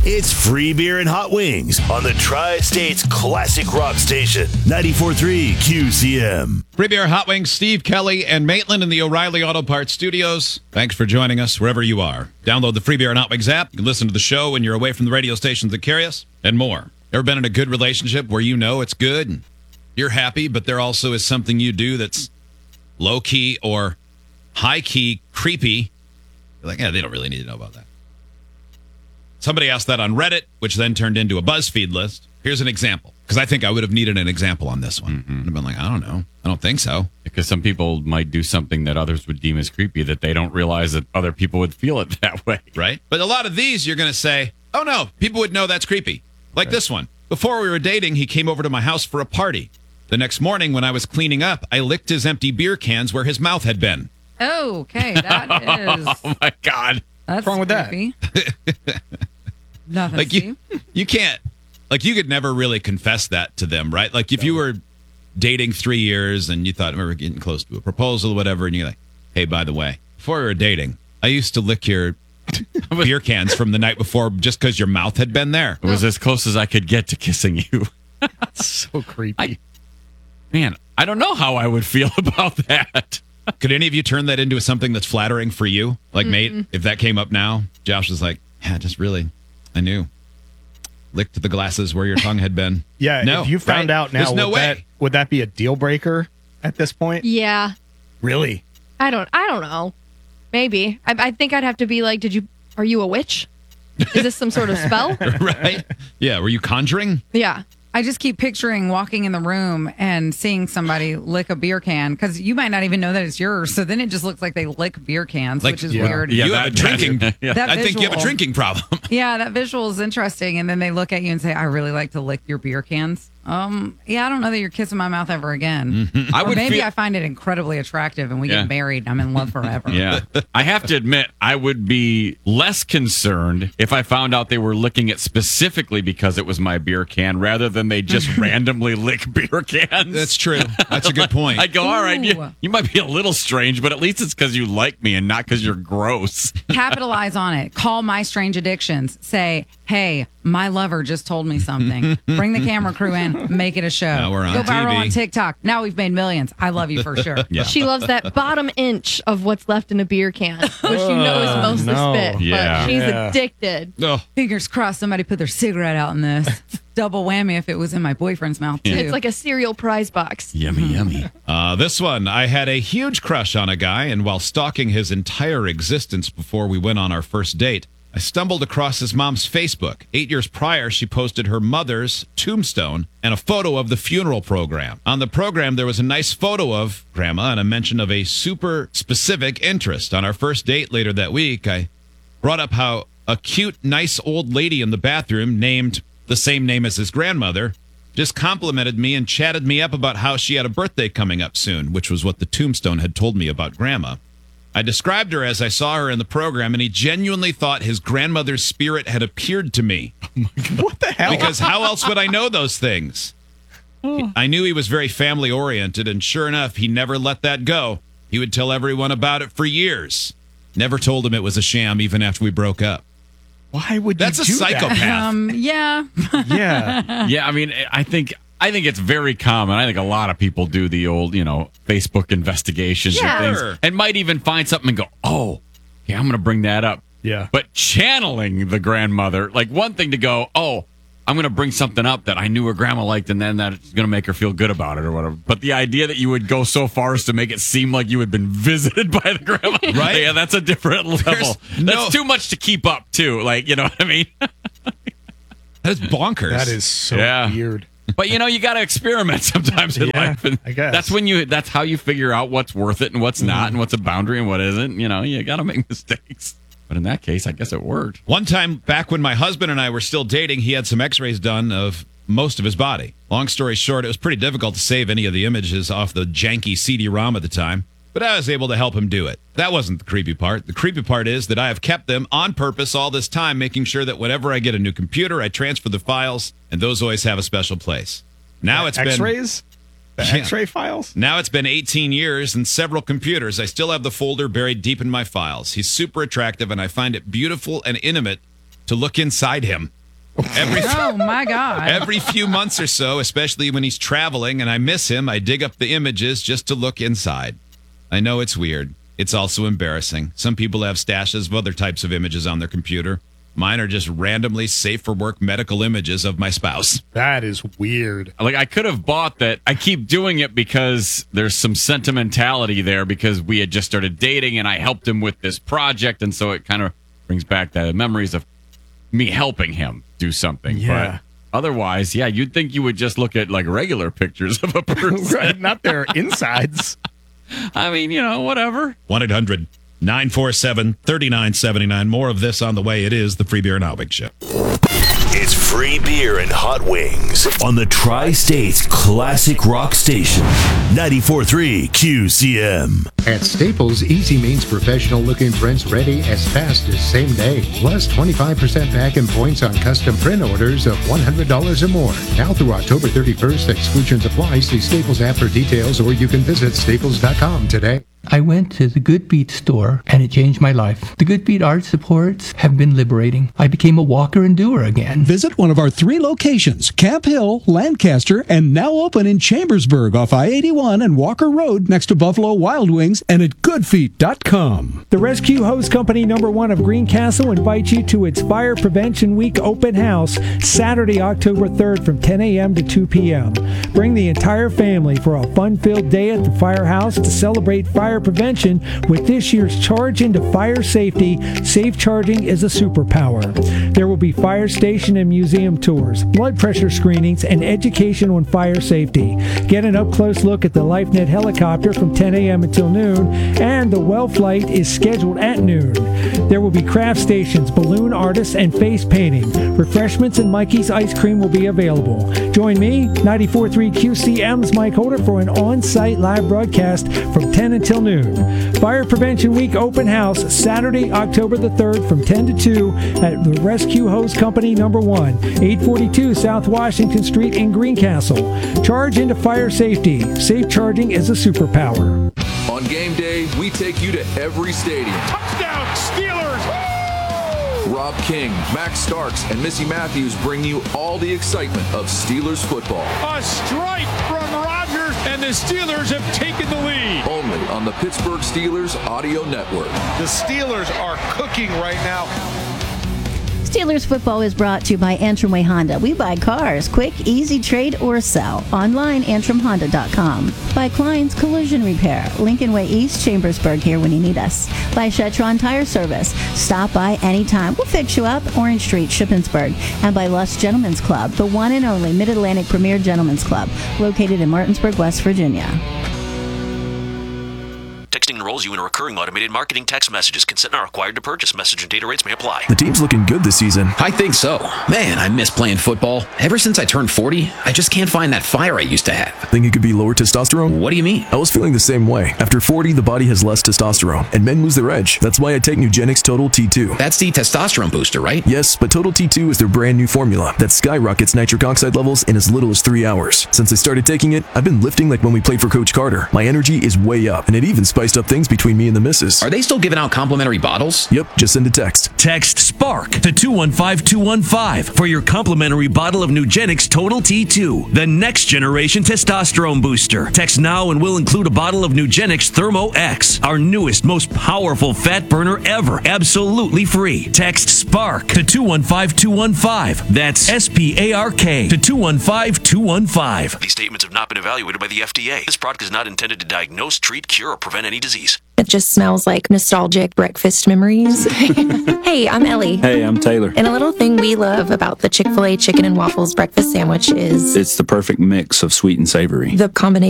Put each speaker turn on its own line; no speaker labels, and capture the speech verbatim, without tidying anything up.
It's free beer and hot wings on the Tri-State's classic rock station, ninety-four point three Q C M.
Free beer, hot wings, Steve Kelly and Maitland in the O'Reilly Auto Parts studios. Thanks for joining us wherever you are. Download the Free Beer and Hot Wings app. You can listen to the show when you're away from the radio stations that carry us and more. Ever been in a good relationship where you know it's good and you're happy, but there also is something you do that's low-key or high-key creepy? You're like, yeah, they don't really need to know about that. Somebody asked that on Reddit, which then turned into a BuzzFeed list. Here's an example, because I think I would have needed an example on this one. Mm-hmm. I've been like, I don't know. I don't think so.
Because some people might do something that others would deem as creepy that they don't realize that other people would feel it that way.
Right? But a lot of these, you're going to say, oh, no, people would know that's creepy. Like right. This one. Before we were dating, he came over to my house for a party. The next morning, when I was cleaning up, I licked his empty beer cans where his mouth had been.
Oh, okay. That is.
Oh, my God.
That's
What's wrong with
creepy.
that?
Nothing.
Like you, you can't, like you could never really confess that to them, right? Like if no. you were dating three years and you thought we were getting close to a proposal or whatever, and you're like, hey, by the way, before we were dating, I used to lick your beer cans from the night before just because your mouth had been there.
It was as close as I could get to kissing you.
That's so creepy.
I, man, I don't know how I would feel about that.
Could any of you turn that into something that's flattering for you? Like, mm-hmm. mate, if that came up now, Josh was like, yeah, just really, I knew. Licked the glasses where your tongue had been.
Yeah,
no,
if you found
right?
out now,
There's no
would,
way.
That, would that be a deal breaker at this point?
Yeah.
Really?
I don't I don't know. Maybe. I, I think I'd have to be like, did you, are you a witch? Is this some sort of spell?
Right? Yeah, were you conjuring?
Yeah.
I just keep picturing walking in the room and seeing somebody lick a beer can because you might not even know that it's yours. So then it just looks like they lick beer cans,
like,
which is
yeah.
weird.
Yeah, you
that,
have a drinking.
Yeah.
That
I think you have a
visual.
drinking problem.
Yeah, that visual is interesting. And then they look at you and say, I really like to lick your beer cans. Um, yeah, I don't know that you're kissing my mouth ever again.
Mm-hmm.
I
or
would
maybe
feel-
I find it incredibly attractive and we
Yeah.
get married and I'm in love forever.
Yeah. I have to admit, I would be less concerned if I found out they were licking it specifically because it was my beer can rather than they just randomly lick beer cans.
That's true. That's a good point.
I go, all right, you,
Ooh.
you might be a little strange, but at least it's because you like me and not because you're gross.
Capitalize on it. Call My Strange Addictions. Say, hey, my lover just told me something. Bring the camera crew in. Make it a show.
Now we're on
Go viral
T V.
on TikTok. Now we've made millions. I love you for sure.
Yeah.
She loves that bottom inch of what's left in a beer can, which you know is most
no.
the spit.
Yeah.
But she's
Yeah.
addicted.
Oh,
Fingers crossed somebody put their cigarette out in this. Double whammy if it was in my boyfriend's mouth, too.
It's like a cereal prize box.
Yummy, yummy.
Uh, this one, I had a huge crush on a guy, and while stalking his entire existence before we went on our first date, I stumbled across his mom's Facebook. Eight years prior, she posted her mother's tombstone and a photo of the funeral program. On the program, there was a nice photo of Grandma and a mention of a super specific interest. On our first date later that week, I brought up how a cute, nice old lady in the bathroom named the same name as his grandmother just complimented me and chatted me up about how she had a birthday coming up soon, which was what the tombstone had told me about Grandma. I described her as I saw her in the program, and he genuinely thought his grandmother's spirit had appeared to me.
What the hell?
Because how else would I know those things? He- I knew he was very family-oriented, and sure enough, he never let that go. He would tell everyone about it for years. Never told him it was a sham, even after we broke up.
Why would
That's
you
a
do
psychopath.
Um, yeah.
that? Yeah.
Yeah, I mean, I think I think it's very common. I think a lot of people do the old, you know, Facebook investigations
Yeah.
and
Sure.
things, and might even find something and go, "Oh, yeah, I'm going to bring that up."
Yeah.
But channeling the grandmother, like one thing to go, "Oh, I'm going to bring something up that I knew her grandma liked, and then that's going to make her feel good about it or whatever." But the idea that you would go so far as to make it seem like you had been visited by the grandma,
Right?
Yeah, that's a different level.
no-
That's too much to keep up, too. Like, you know what I mean?
That is bonkers.
That is so
Yeah.
weird.
But you know, you got to experiment sometimes in
Yeah,
life, and
I guess.
that's when you. That's how you figure out what's worth it and what's not, and what's a boundary and what isn't. You know, you got to make mistakes. But in that case, I guess it worked.
One time back when my husband and I were still dating, he had some x-rays done of most of his body. Long story short, it was pretty difficult to save any of the images off the janky C D-ROM at the time, but I was able to help him do it. That wasn't the creepy part. The creepy part is that I have kept them on purpose all this time, making sure that whenever I get a new computer, I transfer the files, and those always have a special place. Now it's been...
X-rays? The
Yeah.
X-ray files?
Now it's been eighteen years and several computers. I still have the folder buried deep in my files. He's super attractive, and I find it beautiful and intimate to look inside him. Every
Oh my God.
every few months or so, especially when he's traveling and I miss him, I dig up the images just to look inside. I know it's weird. It's also embarrassing. Some people have stashes of other types of images on their computer. Mine are just randomly safe for work medical images of my spouse.
That is weird.
Like, I could have bought that. I keep doing it because there's some sentimentality there because we had just started dating and I helped him with this project. And so it kind of brings back the memories of me helping him do something.
Yeah.
But otherwise, yeah, you'd think you would just look at like regular pictures of a person.
Right, not their insides.
I mean, you know, whatever.
one eight hundred nine four seven three nine seven nine. More of this on the way. It is the Free Beer and Hot Wings Show. It's free beer and hot wings on the Tri-States Classic Rock Station. ninety-four point three Q C M.
At Staples, easy means professional-looking prints ready as fast as same day. Plus twenty-five percent back in points on custom print orders of one hundred dollars or more. Now through October thirty-first, exclusions apply. See Staples app for details, or you can visit staples dot com today.
I went to the Good Beat store and it changed my life. The Good Beat art supports have been liberating. I became a walker and doer again.
Visit one of our three locations, Camp Hill, Lancaster, and now open in Chambersburg off I eighty-one and Walker Road next to Buffalo Wild Wings and at good feet dot com.
The Rescue Hose Company number one of Greencastle invites you to its Fire Prevention Week open house Saturday, October third from ten a.m. to two p.m. Bring the entire family for a fun-filled day at the firehouse to celebrate fire prevention with this year's Charge into Fire Safety. Safe charging is a superpower. There will be fire station and museum tours, blood pressure screenings, and education on fire safety. Get an up-close look at the LifeNet helicopter from ten a.m. until noon, and the well flight is scheduled at noon. There will be craft stations, balloon artists, and face painting. Refreshments and Mikey's ice cream will be available. Join me, ninety-four point three Q C M's Mike Holder, for an on-site live broadcast from ten until noon. Fire Prevention Week open house Saturday, October the third from ten to two at the Rescue Hose Company number one, eight forty-two South Washington Street in Greencastle. Charge into fire safety. Safe charging is a superpower.
On game day, we take you to every stadium.
Touchdown, Steelers!
Rob King, Max Starks, and Missy Matthews bring you all the excitement of Steelers football.
A strike from Rodgers, and the Steelers have taken the lead.
Only on the Pittsburgh Steelers Audio Network.
The Steelers are cooking right now.
Steelers football is brought to you by Antrim Way Honda. We buy cars, quick, easy trade or sell. Online, antrim honda dot com. By Klein's Collision Repair, Lincoln Way East, Chambersburg, here when you need us. By Shetron Tire Service. Stop by anytime. We'll fix you up. Orange Street, Shippensburg. And by Lust Gentlemen's Club, the one and only Mid-Atlantic Premier Gentlemen's Club, located in Martinsburg, West Virginia.
Texting enrolls you in a recurring automated marketing text messages. Consent not required to purchase. Message and data rates may apply.
The team's looking good this season.
I think so. Man, I miss playing football. Ever since I turned forty, I just can't find that fire I used to have.
Think it could be lower testosterone?
What do you mean?
I was feeling the same way. After forty, the body has less testosterone, and men lose their edge. That's why I take Nugenix Total T two.
That's the testosterone booster, right?
Yes, but Total T two is their brand new formula that skyrockets nitric oxide levels in as little as three hours. Since I started taking it, I've been lifting like when we played for Coach Carter. My energy is way up, and it even spiced up things between me and the missus.
Are they still giving out complimentary bottles?
Yep, just send a text.
Text SPARK to two one five two one five for your complimentary bottle of Nugenix Total T two, the next generation testosterone booster. Text now and we'll include a bottle of Nugenix Thermo X, our newest, most powerful fat burner ever, absolutely free. Text SPARK to two one five two one five. That's S P A R K to two one five two one five.
These statements have not been evaluated by the F D A. This product is not intended to diagnose, treat, cure, or prevent any disease.
It just smells like nostalgic breakfast memories. Hey, I'm Ellie.
Hey, I'm Taylor.
And a little thing we love about the Chick-fil-A chicken and waffles breakfast sandwich is
it's the perfect mix of sweet and savory.
the combination